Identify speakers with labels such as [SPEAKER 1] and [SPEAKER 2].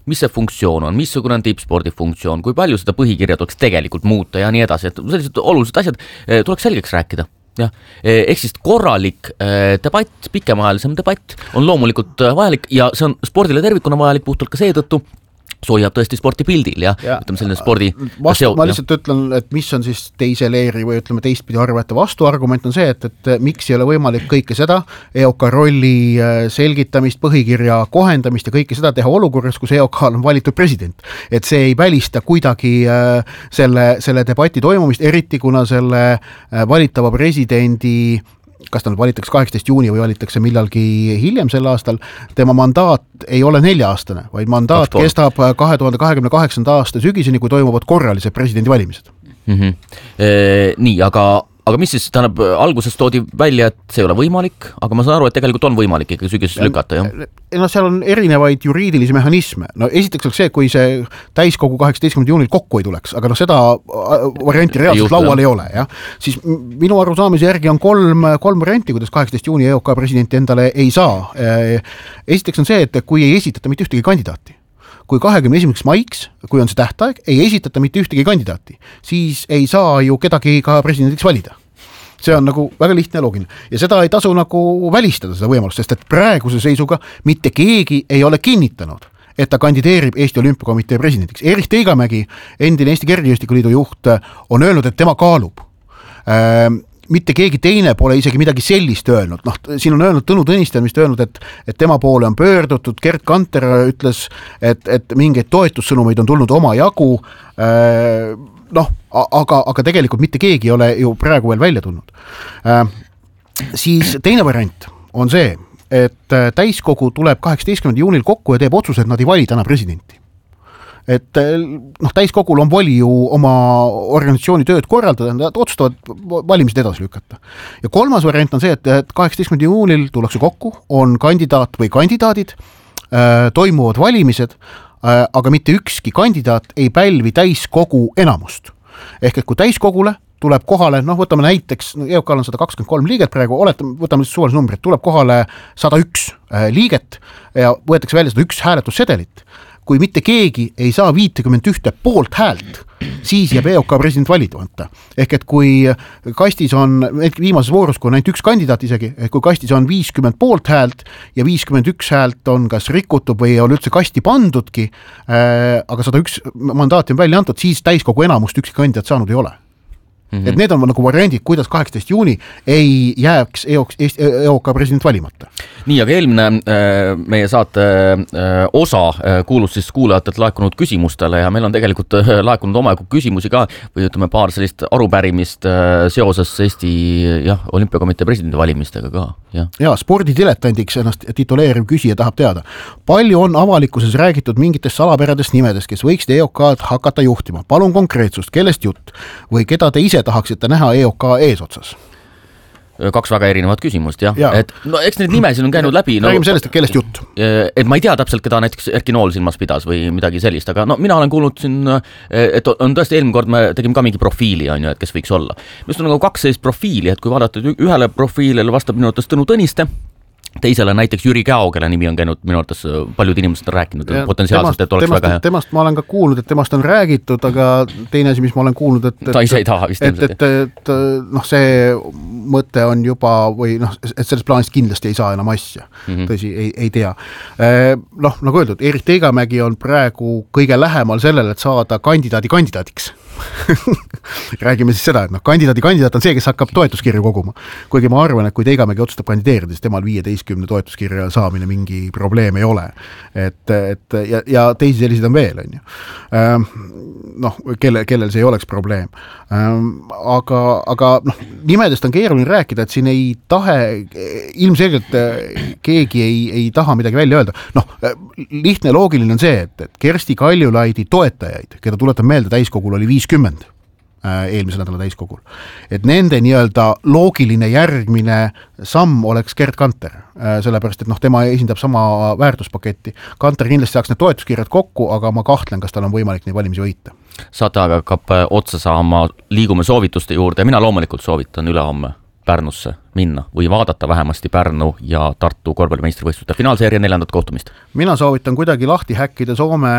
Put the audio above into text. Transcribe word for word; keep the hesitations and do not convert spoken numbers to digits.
[SPEAKER 1] mis see funktsioon on, missugune on tippspordi funktsioon, kui palju seda põhikirja tuleks tegelikult muuta ja nii edasi, et sellised olulised asjad tuleks selgeks rääkida. Jah, ehk siis korralik debatt, pikemaajalisem debatt on loomulikult vajalik ja see on spordile tervikuna vajalik puhtalt ka seetõttu, soojab tõesti sporti pildil ja, ja ütleme selline spordi
[SPEAKER 2] vastu, ma lihtsalt ja. ütlen, et mis on siis teise leeri või ütleme teistpidi arvete vastuargument on see, et, et miks ei ole võimalik kõike seda E O K rolli selgitamist, põhikirja kohendamist ja kõike seda teha olukorras, kus E O K-l on valitud president. Et see ei välista kuidagi selle, selle debati toimumist, eriti kuna selle valitava presidendi kas ta nüüd valitaks kaheksateistkümnenda juuni või valitakse millalgi hiljem sel aastal, tema mandaat ei ole nelja-aastane, vaid mandaat kestab kahe tuhande kahekümne kaheksanda aasta sügiseni, kui toimuvad korralised presidendivalimised.
[SPEAKER 1] Mm-hmm. E, nii, aga Aga mis siis tähendab, alguses toodi välja, et see ei ole võimalik, aga ma saan aru, et tegelikult on võimalik ikka sügises lükata, jah?
[SPEAKER 2] No seal on erinevaid juriidilisi mehhanisme. No esiteks oleks see, kui see täiskogu kaheksateistkümnendal juunil kokku ei tuleks, aga no seda varianti reaalselt laual ei ole, jah. Siis minu arusaamise järgi on kolm, kolm varianti, kuidas kaheksateistkümnenda juuni E O K presidenti endale ei saa. Esiteks on see, et kui ei esitata mitte ühtegi kandidaati, kui kahekümne esimeseks maiks, kui on see tähtaeg, ei esitata mitte ühtegi kandidaati, siis ei saa ju kedagi ka presidendiks valida. See on nagu väga lihtne ja loogiline. Ja seda ei tasu nagu välistada seda võimalust, sest et praeguse seisuga mitte keegi ei ole kinnitanud, et ta kandideerib Eesti Olümpiakomitee presidendiks. Erich Teigamägi, endine Eesti Kergejõustikuliidu juht, on öelnud, et tema kaalub. Ähm, mitte keegi teine pole isegi midagi sellist öelnud. Noh, siin on öelnud Tõnu Tõniste, mis öelnud, et, et tema poole on pöördutud. Gert Kanter ütles, et, et mingeid toetussõnumeid on tulnud oma jagu. Äh, noh, aga, aga tegelikult mitte keegi ei ole ju praegu veel välja tulnud. Äh, siis teine variant on see, et täiskogu tuleb kaheksateistkümnendal juunil kokku ja teeb otsuse, et nad ei vali täna presidenti. Et noh, täiskogul on voli ju oma organisatsiooni tööd korraldada, nad otsustavad valimised edasi lükata. Ja kolmas variant on see, et kaheksateistkümnendal juunil tullakse kokku, on kandidaat või kandidaadid, toimuvad valimised, aga mitte ükski kandidaat ei pälvi täiskogu enamust. Ehk et kui täiskogule tuleb kohale, noh võtame näiteks, E O K-l on sada kakskümmend kolm liiget praegu, oletame, võtame suvalise numbrit, tuleb kohale sada üks liiget ja võetakse välja sada üks hääletussedelit. Kui mitte keegi ei saa viitekümmet ühte poolt häält, siis jääb E O K president validamata. Ehk et kui kastis on, viimases voorus, kui on ainult üks kandidaat isegi, et kui kastis on viiskümmend poolt häält ja viiskümmend üks häält on kas rikutud või on üldse kasti pandudki, äh, aga sada üks mandaati on välja antud, siis täiskogu enamust ükski kandidaat saanud ei ole. Mm-hmm. Et need on nagu variandid, kuidas kaheksateistkümnenda juuni ei jääks E O K president valimata.
[SPEAKER 1] Nii, aga eelmine äh, meie saate äh, osa äh, kuulus siis kuulajatelt laekunud küsimustele ja meil on tegelikult äh, laekunud omajagu küsimusi ka või ütleme paar sellist arupärimist äh, seoses Eesti jah, Olümpiakomitee presidendi valimistega ka.
[SPEAKER 2] Ja, ja spordidiletandiks ennast tituleeriv küsija tahab teada. Palju on avalikkuses räägitud mingitest salaperedest nimedest, kes võiks E O K-d hakata juhtima. Palun konkreetsust, kellest jutt või keda te ise tahaksite näha E O K eesotsas?
[SPEAKER 1] Kaks väga erinevat küsimust, jah. Ja. Et, no, eks need nimesid on käinud läbi.
[SPEAKER 2] Räägime no, sellest, et kellest jutt.
[SPEAKER 1] Et ma ei tea täpselt, keda näiteks Erki Nool silmas pidas või midagi sellist, aga no, mina olen kuulnud siin, et on tõesti eelmine kord me tegime ka mingi profiili, on ju, et kes võiks olla. Just on nagu kaks sellist profiili, et kui vaadata ühele profiilile vastab minu arvates Tõnu Tõniste, teisele näiteks Jüri Käo, kelle nimi on käinud minu arvates paljud inimesed on rääkinud ja potentsiaalselt,
[SPEAKER 2] temast,
[SPEAKER 1] et oleks
[SPEAKER 2] temast,
[SPEAKER 1] väga hea.
[SPEAKER 2] Temast ma olen ka kuulnud, et temast on räägitud, aga teine asi, mis ma olen kuulnud, et,
[SPEAKER 1] ta ise ei taha vist
[SPEAKER 2] et, et, et, et noh, see mõte on juba või noh, et selles plaanist kindlasti ei saa enam asja. Mm-hmm. Tõsi, ei, ei tea. Noh, nagu öeldud, Erich Teigamägi on praegu kõige lähemal sellele, et saada kandidaadi kandidaadiks. Räägime siis seda, et noh, kandidaadi kandidaat on see, kes hakkab toetuskirju koguma. Kuigi ma arvan, et kui Teigamägi otsustab kandideerida, siis temal viieteistkümne toetuskirja saamine mingi probleem ei ole. Et, et, ja, ja teisi sellised on veel, on ju. Ähm, noh, kelle, kellel see ei oleks probleem. Ähm, aga, aga noh, nimedest on keeruline rääkida, et siin ei tahe, ilmselgelt keegi ei, ei taha midagi välja öelda. Noh, lihtne loogiline on see, et, et Kersti Kaljulaidi toetajaid, keda tuletan meelde, täiskogul oli viiskümmend eelmise nädala täiskogul. Et nende nii-öelda loogiline järgmine samm oleks Gert Kanter, sellepärast, et noh, tema esindab sama väärtuspaketti. Kanter kindlasti saaks need toetuskirjad kokku, aga ma kahtlen, kas tal on võimalik neid valimisi võita.
[SPEAKER 1] Saate aga hakkab otsa saama, liigume soovituste juurde ja mina loomulikult soovitan ülehomme Pärnusse minna või vaadata vähemasti Pärnu ja Tartu korvpallimeistrivõistluste finaalseeria neljandat kohtumist?
[SPEAKER 2] Mina soovitan kuidagi lahti häkkida Soome